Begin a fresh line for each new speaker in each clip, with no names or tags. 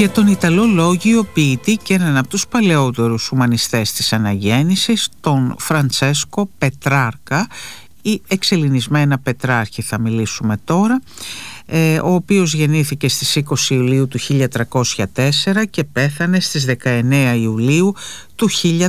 και τον Ιταλό λόγιο ποιητή και έναν από τους παλαιότερους ουμανιστές της αναγέννησης, τον Φραντσέσκο Πετράρκα, ή εξελληνισμένα Πετράρχη θα μιλήσουμε τώρα, ο οποίος γεννήθηκε στις 20 Ιουλίου του 1304 και πέθανε στις 19 Ιουλίου του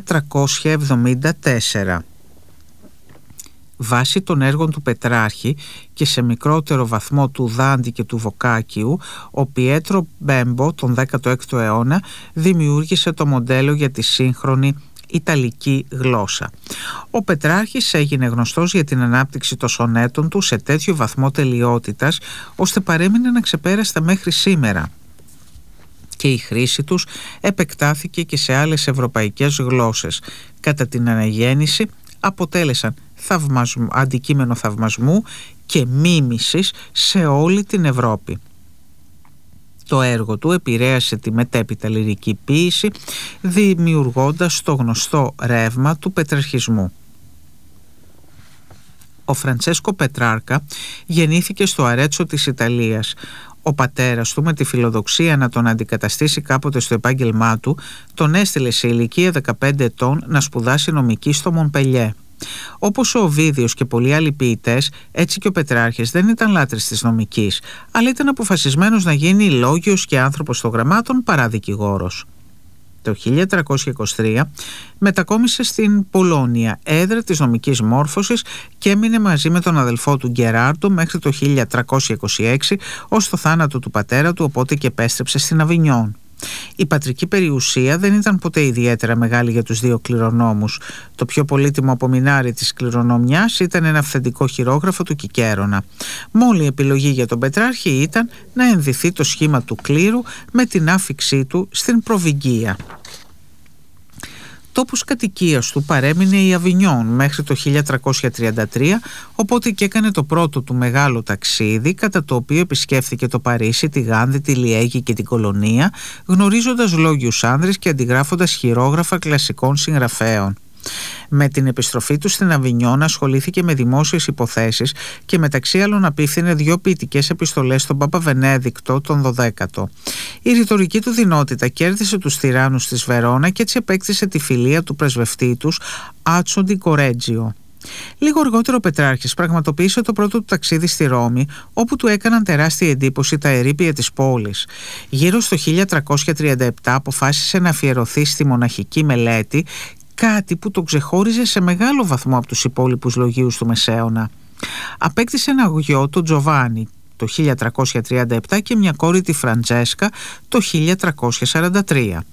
1374. Βάσει των έργων του Πετράρχη και σε μικρότερο βαθμό του Δάντη και του Βοκάκιου, ο Πιέτρο Μπέμπο τον 16ο αιώνα δημιούργησε το μοντέλο για τη σύγχρονη Ιταλική γλώσσα. Ο Πετράρχης έγινε γνωστός για την ανάπτυξη των σονέτων του σε τέτοιο βαθμό τελειότητας, ώστε παρέμεινε αναξεπέραστα μέχρι σήμερα, και η χρήση τους επεκτάθηκε και σε άλλες ευρωπαϊκές γλώσσες. Κατά την αναγέννηση αποτέλεσαν αντικείμενο θαυμασμού και μίμησης σε όλη την Ευρώπη. Το έργο του επηρέασε τη μετέπειτα λυρική ποίηση, δημιουργώντας το γνωστό ρεύμα του πετραρχισμού. Ο Φραντσέσκο Πετράρκα γεννήθηκε στο Αρέτσο της Ιταλίας. Ο πατέρας του, με τη φιλοδοξία να τον αντικαταστήσει κάποτε στο επάγγελμά του, τον έστειλε σε ηλικία 15 ετών να σπουδάσει νομική στο Μονπελιέ. Όπως ο Οβίδιος και πολλοί άλλοι ποιητές, έτσι και ο Πετράρχης δεν ήταν λάτρης της νομικής, αλλά ήταν αποφασισμένος να γίνει λόγιος και άνθρωπος των γραμμάτων παρά δικηγόρος. Το 1323 μετακόμισε στην Πολώνια, έδρα της νομικής μόρφωσης, και έμεινε μαζί με τον αδελφό του Γκεράρντο μέχρι το 1326, ως το θάνατο του πατέρα του, οπότε και επέστρεψε στην Αβινιόν. Η πατρική περιουσία δεν ήταν ποτέ ιδιαίτερα μεγάλη για τους δύο κληρονόμους. Το πιο πολύτιμο απομεινάρι της κληρονομιάς ήταν ένα αυθεντικό χειρόγραφο του Κικέρονα. Μόλι επιλογή για τον Πετράρχη ήταν να ενδυθεί το σχήμα του κλήρου με την άφιξή του στην Προβυγγία. Τόπος κατοικίας του παρέμεινε η Αβινιόν μέχρι το 1333, οπότε και έκανε το πρώτο του μεγάλο ταξίδι, κατά το οποίο επισκέφθηκε το Παρίσι, τη Γάνδη, τη Λιέγη και την Κολονία, γνωρίζοντας λόγιους άνδρες και αντιγράφοντας χειρόγραφα κλασικών συγγραφέων. Με την επιστροφή του στην Αβινιόν ασχολήθηκε με δημόσιες υποθέσεις και μεταξύ άλλων απίφθινε 2 ποιητικές επιστολές στον Πάπα Βενέδικτο τον 12ο. Η ρητορική του δυνότητα κέρδισε τους τυράννους της Βερόνα και έτσι επέκτησε τη φιλία του πρεσβευτή τους, Άτσο ντι Κορέτζιο. Λίγο αργότερο ο Πετράρχης πραγματοποίησε το πρώτο του ταξίδι στη Ρώμη, όπου του έκαναν τεράστια εντύπωση τα ερείπια της πόλης. Γύρω στο 1337 αποφάσισε να αφιερωθεί στη μοναχική μελέτη, κάτι που τον ξεχώριζε σε μεγάλο βαθμό από τους υπόλοιπους λογίους του Μεσαίωνα. Απέκτησε ένα γιο, τον Τζοβάνι, το 1337 και μια κόρη, τη Φραντζέσκα, το 1343.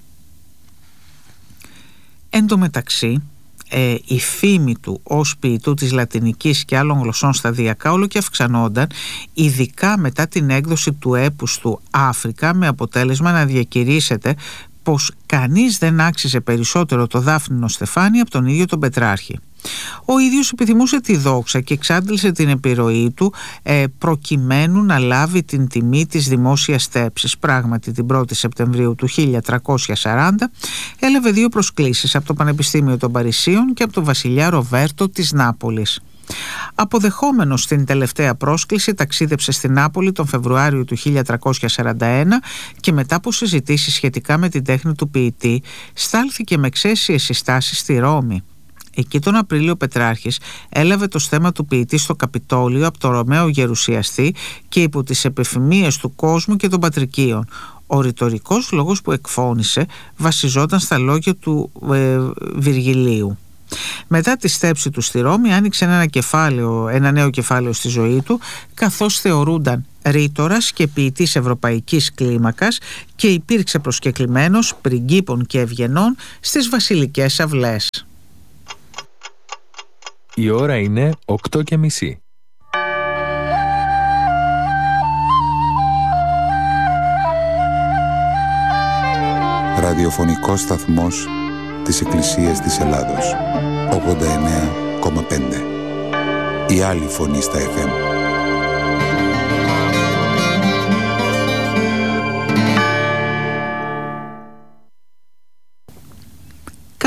Εν τω μεταξύ, η φήμη του ως ποιητού της λατινικής και άλλων γλωσσών σταδιακά όλο και αυξανόταν, ειδικά μετά την έκδοση του έπους του Αφρικα, με αποτέλεσμα να διακηρύσσεται πως κανείς δεν άξιζε περισσότερο το δάφνινο στεφάνι από τον ίδιο τον Πετράρχη. Ο ίδιος επιθυμούσε τη δόξα και εξάντλησε την επιρροή του προκειμένου να λάβει την τιμή της δημόσιας στέψης. Πράγματι, την 1η Σεπτεμβρίου του 1340 έλαβε 2 προσκλήσεις από το Πανεπιστήμιο των Παρισίων και από τον βασιλιά Ροβέρτο της Νάπολης. Αποδεχόμενος την τελευταία πρόσκληση, ταξίδεψε στην Νάπολη τον Φεβρουάριο του 1341 και μετά από συζητήσεις σχετικά με την τέχνη του ποιητή, στάλθηκε με εξαίσιες συστάσεις στη Ρώμη. Εκεί τον Απρίλιο ο Πετράρχης έλαβε το στέμμα του ποιητή στο Καπιτόλιο από τον Ρωμαίο γερουσιαστή και υπό τις επιφημίες του κόσμου και των πατρικίων. Ο ρητορικός λόγος που εκφώνησε βασιζόταν στα λόγια του Βυργιλίου. Μετά τη στέψη του στη Ρώμη άνοιξε ένα νέο κεφάλαιο στη ζωή του, καθώς θεωρούνταν ρήτορας και ποιητής ευρωπαϊκής κλίμακας και υπήρξε προσκεκλημένος πριγκίπων και ευγενών στις βασιλικές αυλές.
Η ώρα είναι 8:30.
Ραδιοφωνικός σταθμός της Εκκλησίας της Ελλάδος, 89,5. Η άλλη φωνή στα FM.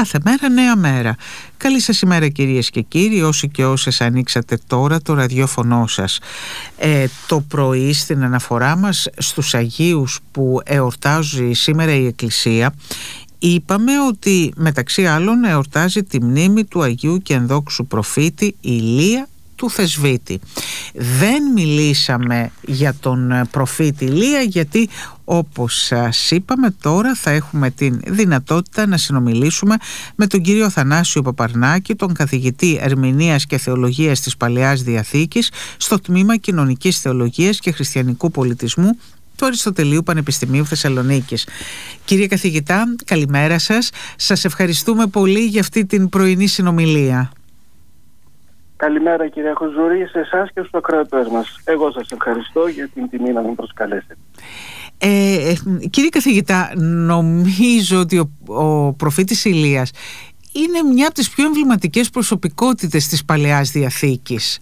Κάθε μέρα νέα μέρα. Καλή σας ημέρα κυρίες και κύριοι, όσοι και όσες ανοίξατε τώρα το ραδιόφωνο σας. Το πρωί στην αναφορά μας στους Αγίους που εορτάζει σήμερα η Εκκλησία, είπαμε ότι μεταξύ άλλων εορτάζει τη μνήμη του Αγίου και ενδόξου προφήτη Ηλία του Θεσβήτη. Δεν μιλήσαμε για τον προφήτη Ηλία, γιατί όπως σας είπαμε τώρα θα έχουμε την δυνατότητα να συνομιλήσουμε με τον κύριο Θανάσιο Παπαρνάκη, τον καθηγητή Ερμηνείας και Θεολογίας της Παλαιάς Διαθήκης στο τμήμα Κοινωνικής Θεολογίας και Χριστιανικού Πολιτισμού του Αριστοτελείου Πανεπιστημίου Θεσσαλονίκης. Κύριε καθηγητά, καλημέρα σας. Σας ευχαριστούμε πολύ για αυτή την πρωινή συνομιλία.
Καλημέρα κύριε Χοζουρή, σε εσάς και στους ακροατές μας. Εγώ σας ευχαριστώ για την τιμή να με προσκαλέσετε.
Κύριε καθηγητά, νομίζω ότι ο προφήτης Ηλίας είναι μια από τις πιο εμβληματικές προσωπικότητες της Παλαιάς Διαθήκης.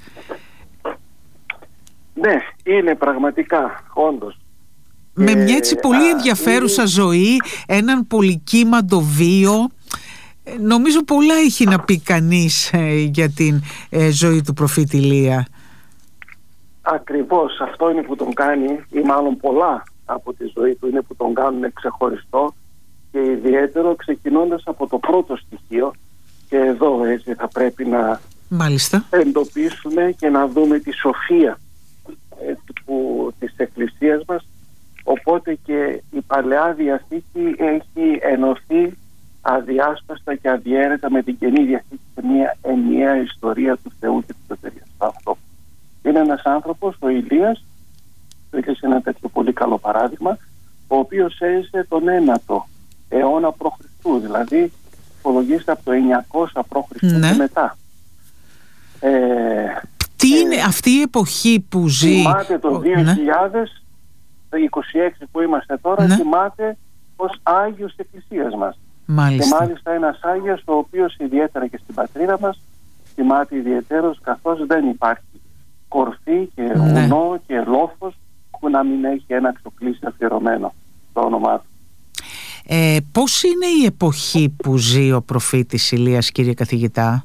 Ναι, είναι πραγματικά, όντως.
Με μια έτσι πολύ ενδιαφέρουσα ζωή, έναν πολυκύμαντο βίο. Νομίζω πολλά έχει να πει κανείς για την ζωή του προφήτη Ηλία.
Ακριβώς, αυτό είναι που τον κάνει, ή μάλλον πολλά από τη ζωή του είναι που τον κάνουν ξεχωριστό και ιδιαίτερο, ξεκινώντας από το πρώτο στοιχείο, και εδώ έτσι θα πρέπει να εντοπίσουμε και να δούμε τη σοφία της Εκκλησίας μας. Οπότε και η Παλαιά Διαθήκη έχει ενωθεί αδιάσπαστα και αδιέρετα με την Καινή Διαθήκη σε μια ενιαία ιστορία του Θεού και της σωτηρίας του ανθρώπου. Είναι ένας άνθρωπος, ο Ηλίας, είναι ένα τέτοιο πολύ καλό παράδειγμα, ο οποίος έζησε τον 9ο αιώνα π.Χ., δηλαδή υπολογίζεται από το 900 π.Χ. και μετά.
Τι είναι αυτή η εποχή που ζει?
Θυμάται το 2026 που είμαστε τώρα, θυμάται ως Άγιος Εκκλησίας μας.
Μάλιστα.
Και μάλιστα ένας Άγιος ο οποίος ιδιαίτερα και στην πατρίδα μας θυμάται ιδιαίτερος, καθώς δεν υπάρχει κορφή και βουνό και λόφος που να μην έχει ένα ξοκλήσι αφιερωμένο το όνομά του.
Πώς είναι η εποχή που ζει ο προφήτης Ηλίας, κύριε καθηγητά?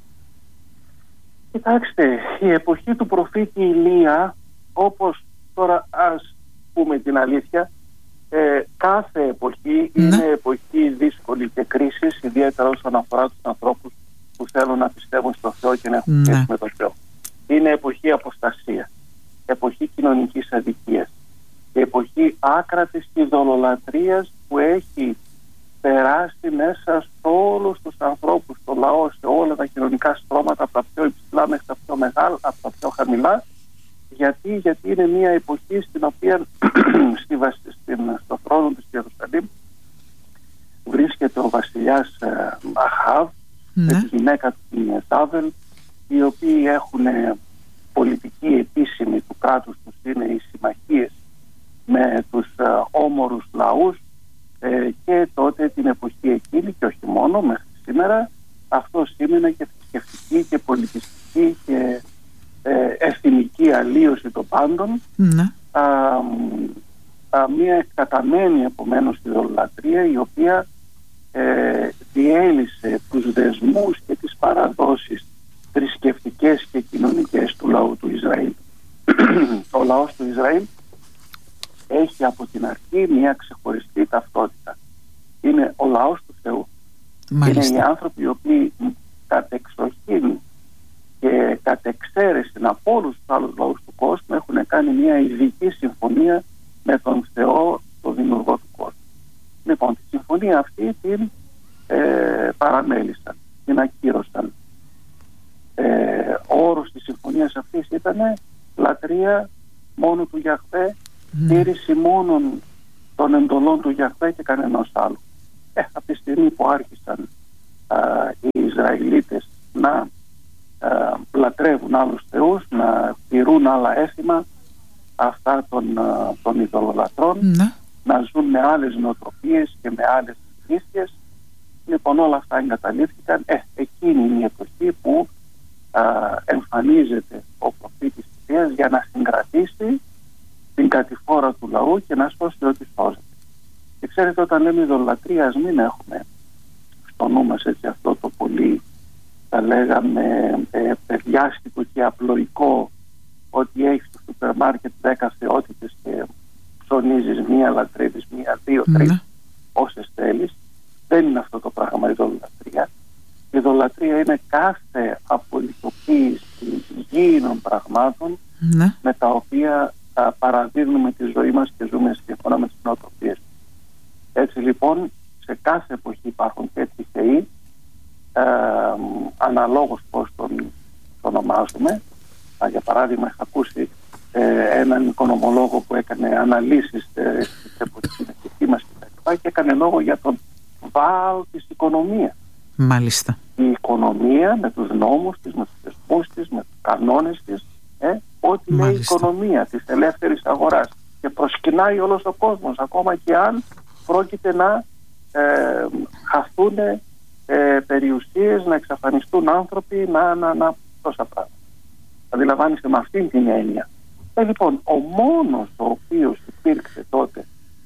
Κοιτάξτε, η εποχή του προφήτη Ηλία, όπως τώρα ας πούμε την αλήθεια, κάθε εποχή είναι εποχή δύσκολη και κρίσης, ιδιαίτερα όσον αφορά τους ανθρώπους που θέλουν να πιστεύουν στο Θεό και να έχουν σχέση με τον Θεό. Είναι εποχή αποστασίας, εποχή κοινωνικής αδικίας, εποχή άκρατης ειδωλολατρίας που έχει περάσει μέσα σε όλους τους ανθρώπους, στο λαό, σε όλα τα κοινωνικά στρώματα, από τα πιο υψηλά μέχρι τα πιο μεγάλα, από τα πιο χαμηλά. Γιατί είναι μια εποχή στην οποία στο θρόνο της Ιερουσαλήμ βρίσκεται ο βασιλιάς Αχάβ με τη γυναίκα του την Ιεζάβελ, οι οποίοι έχουν πολιτική επίσημη του κράτους τους, είναι οι συμμαχίες με τους όμορους λαούς, και τότε την εποχή εκείνη και όχι μόνο μέχρι σήμερα αυτό σήμαινε και θρησκευτική και πολιτιστική και εθνική αλλίωση των πάντων, μια εκτεταμένη επομένως ειδωλολατρία, η οποία διέλυσε τους δεσμούς και τις παραδόσεις θρησκευτικές και κοινωνικές του λαού του Ισραήλ. Ο λαός του Ισραήλ έχει από την αρχή μια ξεχωριστή ταυτότητα. Είναι ο λαός του Θεού.
Μάλιστα.
Είναι οι άνθρωποι οι οποίοι κατ' εξοχήν και κατ' εξαίρεση από όλους τους άλλους λαούς του κόσμου έχουν κάνει μια ειδική συμφωνία με τον Θεό, τον δημιουργό του κόσμου. Λοιπόν, τη συμφωνία αυτή την παραμέλησαν, την ακύρωσαν. Ο όρος της συμφωνίας αυτής ήταν λατρεία μόνο του Γιαχβέ, τήρηση μόνον των εντολών του Γιαχβέ και κανενός άλλου. Από τη στιγμή που άρχισαν οι Ισραηλίτες να λατρεύουν άλλους θεούς, να τηρούν άλλα έθιμα αυτά των ειδωλολατρών, να ζουν με άλλες νοοτροπίες και με άλλες θρησκείες, λοιπόν όλα αυτά εγκαταλείφθηκαν. Εκείνη είναι η εποχή που εμφανίζεται ο προφήτης Ηλίας για να συγκρατήσει την κατηφόρα του λαού και να σώσει ό,τι σώζεται. Και ξέρετε, όταν λέμε ειδωλολατρία, ας μην έχουμε στο νου μας έτσι αυτό το πολύ, θα λέγαμε, παιδιάστικο και απλοϊκό, ότι έχεις στο σούπερ μάρκετ 10 θεότητες και ψωνίζεις μία, λατρεύεις μία, δύο, τρεις, όσες θέλεις. Δεν είναι αυτό το πράγμα η ειδωλολατρία. Η ειδωλολατρία είναι κάθε απολυτοποίηση γήινων πραγμάτων με τα οποία παραδίδουμε τη ζωή μας και ζούμε σύμφωνα με τις νοοτροπίες. Έτσι λοιπόν, σε κάθε εποχή υπάρχουν τέτοιοι θεοί, αναλόγως πώς τον ονομάζουμε. Για παράδειγμα, είχα ακούσει έναν οικονομολόγο που έκανε αναλύσεις της εποχής μας και έκανε λόγο για τον Βάαλ της οικονομίας.
Μάλιστα.
Η οικονομία με τους νόμους της, με τους θεσμούς της, με τους κανόνες της, ό,τι λέει η οικονομία της ελεύθερης αγοράς, και προσκυνάει όλος ο κόσμος, ακόμα και αν πρόκειται να χαθούν περιουσίες, να εξαφανιστούν άνθρωποι, τόσα πράγματα. Αντιλαμβάνεστε με αυτήν την έννοια. Λοιπόν, ο μόνος ο οποίος υπήρξε τότε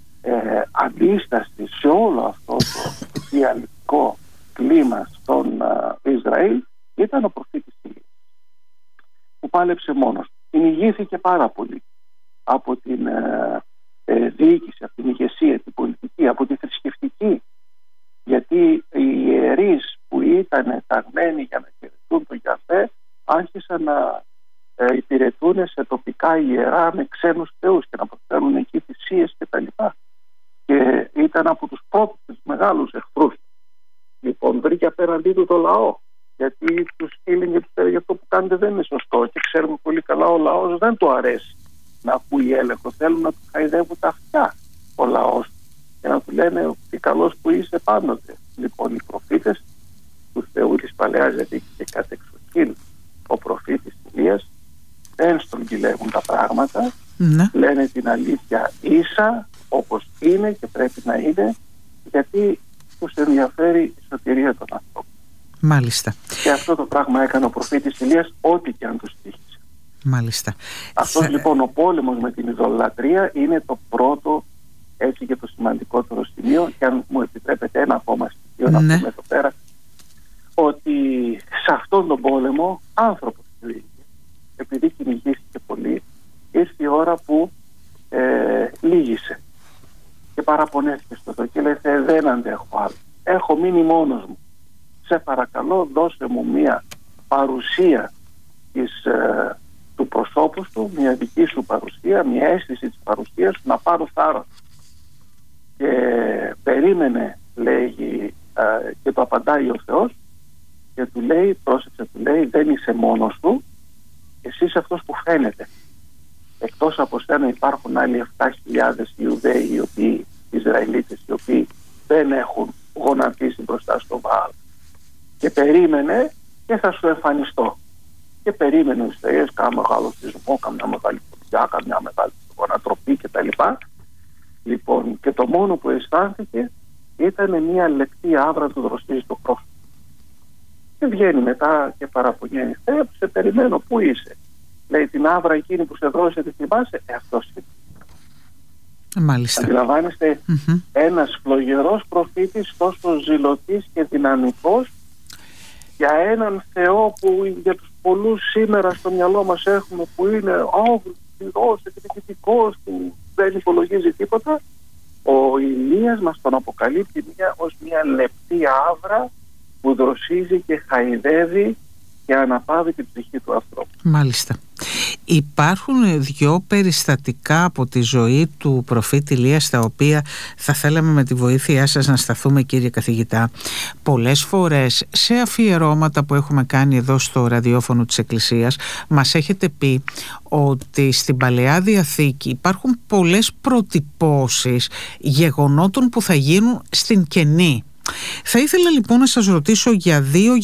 αντίσταση σε όλο αυτό το διαλυτικό κλίμα στον Ισραήλ ήταν ο προφήτης Ηλίας, που πάλεψε μόνος. Κυνηγήθηκε πάρα πολύ από την διοίκηση, από την ηγεσία, την πολιτική, από τη θρησκευτική, γιατί οι ιερείς που ήταν ταγμένοι για να χαιρετούν τον Γιαχβέ άρχισαν να υπηρετούν σε τοπικά ιερά με ξένους θεούς και να προσφέρουν εκεί θυσίες κτλ. Και ήταν από τους πρώτους, τους μεγάλους εχθρούς. Λοιπόν, βρήκε απέναντί του το λαό, γιατί τους στείλει και τους έλεγε αυτό που κάνετε δεν είναι σωστό. Και ξέρουμε πολύ καλά, ο λαός δεν του αρέσει να ακούει έλεγχο. Θέλουν να του χαϊδεύουν τα αυτιά ο λαός και να του λένε τι καλός που είσαι πάντοτε. Λοιπόν, οι προφήτες του Θεού της Παλαιάς Διαθήκης και κατ' εξοχήν ο προφήτης Ηλίας δεν στρογγυλεύουν τα πράγματα, λένε την αλήθεια ίσα όπως είναι και πρέπει να είναι, γιατί τους ενδιαφέρει η σωτηρία των ανθρώπων.
Μάλιστα.
Και αυτό το πράγμα έκανε ο προφήτης Ηλίας, ό,τι και αν τους τύχησε.
Μάλιστα.
Αυτός λοιπόν ο πόλεμος με την ειδωλολατρία είναι το πρώτο, έτσι, και το σημαντικότερο σημείο. Και αν μου επιτρέπετε ένα ακόμα στοιχείο να πούμε εδώ πέρα, ότι σε αυτόν τον πόλεμο άνθρωπος του ίδιου, επειδή κυνηγήθηκε πολύ, ήρθε η ώρα που λύγησε και παραπονέθηκε στο Θεό και λέει: Θεέ, δεν αντέχω άλλο, έχω μείνει μόνος μου, σε παρακαλώ δώσε μου μια παρουσία του προσώπου του, μια δική σου παρουσία, μια αίσθηση της παρουσίας σου, να πάρω θάρρος. Και περίμενε, λέγει, και το απαντάει ο Θεός και του λέει, πρόσεξε, του λέει, δεν είσαι μόνος του, εσύ είσαι αυτός που φαίνεται. Εκτός από σένα υπάρχουν άλλοι 7.000 Ιουδαίοι, οι οποίοι, Ισραηλίτες, οι οποίοι δεν έχουν γονατίσει μπροστά στο Βαάλ. Και περίμενε και θα σου εμφανιστώ. Και περίμενε ο Ισραήλ, κάνα μεγάλο σεισμό, καμιά μεγάλη φωτιά, καμιά μεγάλη ανατροπή κτλ. Λοιπόν, και το μόνο που αισθάνθηκε ήταν μια λεπτή άβρα του δροσίζει στο πρόσωπο. Και βγαίνει μετά και παραπονιέται. Σε περιμένω, πού είσαι? Λέει, την άβρα εκείνη που σε δρόσε, τη θυμάσαι? Αυτός είναι.
Μάλιστα.
Αντιλαμβάνεστε, ένας φλογερός προφήτης, τόσο ζηλωτής και δυναμικός, για έναν Θεό που για τους πολλούς σήμερα στο μυαλό μας έχουμε, που είναι άγρυπνος, εκδικητικός, που δεν υπολογίζει τίποτα. Ο Ηλίας μας τον αποκαλύπτει ως μια λεπτή άβρα που δροσίζει και χαϊδεύει και αναπαύει την ψυχή του ανθρώπου.
Μάλιστα. Υπάρχουν δύο περιστατικά από τη ζωή του προφήτη Ηλία, στα οποία θα θέλαμε με τη βοήθειά σας να σταθούμε, κύριε καθηγητά. Πολλές φορές σε αφιερώματα που έχουμε κάνει εδώ στο ραδιόφωνο της Εκκλησίας μας έχετε πει ότι στην Παλαιά Διαθήκη υπάρχουν πολλές προτυπώσεις γεγονότων που θα γίνουν στην Καινή. Θα ήθελα λοιπόν να σας ρωτήσω για δύο